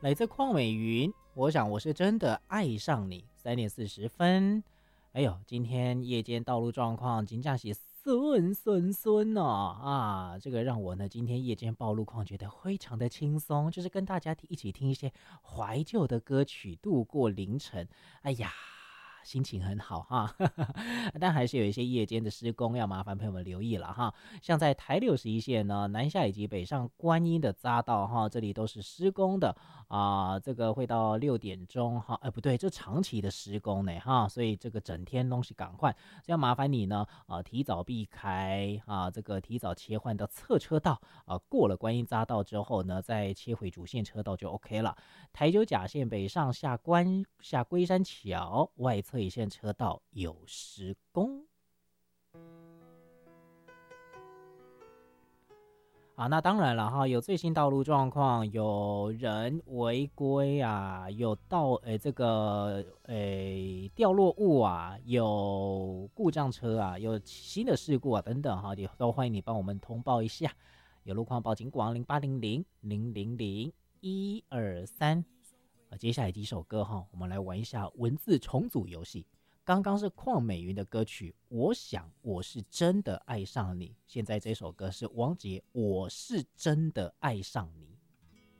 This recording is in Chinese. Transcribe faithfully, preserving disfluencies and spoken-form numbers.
来自邝美云，我想我是真的爱上你。三点四十分，哎呦，今天夜间道路状况真正是顺顺顺哦啊！这个让我呢今天夜间报路况觉得非常的轻松，就是跟大家一起听一些怀旧的歌曲，度过凌晨。哎呀。心情很好哈，但还是有一些夜间的施工要麻烦朋友们留意了哈。像在台六十一线呢，南下以及北上观音的匝道哈，这里都是施工的啊、呃，这个会到六点钟哈，哎不对，这长期的施工呢哈，所以这个整天东西赶快，这样麻烦你呢啊、呃，提早避开啊，这个提早切换到侧车道啊，过了观音匝道之后呢，再切回主线车道就 OK 了。台九甲线北上下关下龟山桥外侧一线车道有施工。啊，那当然了哈，有最新道路状况，有人违规啊，有道诶这个诶掉落物啊，有故障车啊，有新的事故啊等等哈，也都欢迎你帮我们通报一下。有路况报警广零八零零零零零一二三。接下来几首歌哈，我们来玩一下文字重组游戏。刚刚是邝美云的歌曲《我想我是真的爱上你》，现在这首歌是王杰《我是真的爱上你》。